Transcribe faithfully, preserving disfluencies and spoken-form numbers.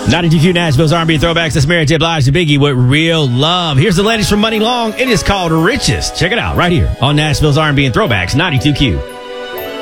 ninety-two Q Nashville's R and B Throwbacks. That's Mary J. Blige, the Biggie with Real Love. Here's the latest from Money Long. It is called Riches. Check it out right here on Nashville's R and B and Throwbacks, ninety-two Q.